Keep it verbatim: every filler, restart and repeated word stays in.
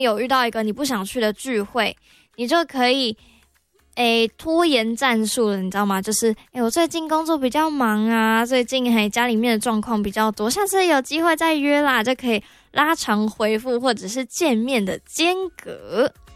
有遇到一个你不想去的聚会，你就可以诶拖延战术了，你知道吗？就是诶我最近工作比较忙啊，最近嘿家里面的状况比较多，下次有机会再约啦，就可以拉长回复或者是见面的间隔。